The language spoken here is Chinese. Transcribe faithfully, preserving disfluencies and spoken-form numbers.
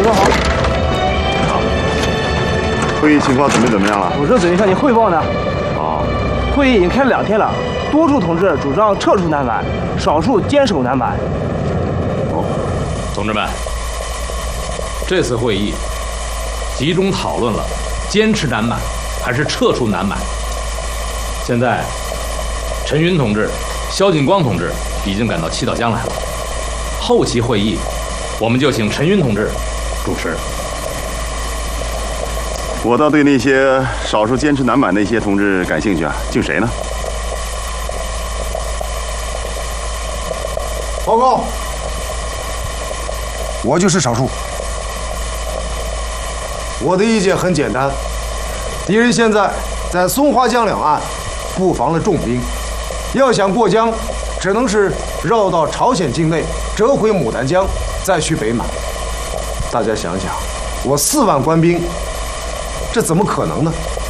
总好。 好。会议情况准备怎么样了？ 我正准备向您汇报呢。 哦。 会议已经开了两天了，多数同志主张撤出南满，少数坚守南满。 哦， 同志们，这次会议集中讨论了坚持南满还是撤出南满。现在，陈云同志、萧劲光同志已经赶到七岛江来了。后期会议，我们就请陈云同志主持。 我倒对那些少数坚持南满那些同志感兴趣啊，敬谁呢？ 报告，我就是少数。我的意见很简单，敌人现在在松花江两岸布防了重兵，要想过江，只能是绕到朝鲜境内，折回牡丹江，再去北满。大家想想，我四万官兵，这怎么可能呢？